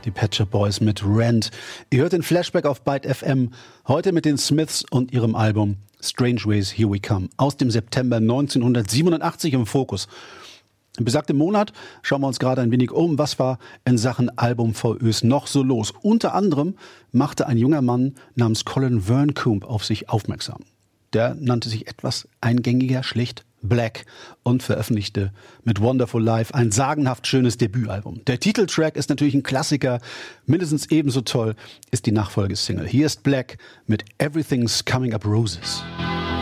Die Pet Shop Boys mit Rent. Ihr hört den Flashback auf Byte FM. Heute mit den Smiths und ihrem Album Strange Ways, Here We Come. Aus dem September 1987 im Fokus. Im besagten Monat schauen wir uns gerade ein wenig um. Was war in Sachen Album-VÖs noch so los? Unter anderem machte ein junger Mann namens Colin Wernkoop auf sich aufmerksam. Der nannte sich etwas eingängiger schlicht Black und veröffentlichte mit Wonderful Life ein sagenhaft schönes Debütalbum. Der Titeltrack ist natürlich ein Klassiker. Mindestens ebenso toll ist die Nachfolgesingle. Hier ist Black mit Everything's Coming Up Roses.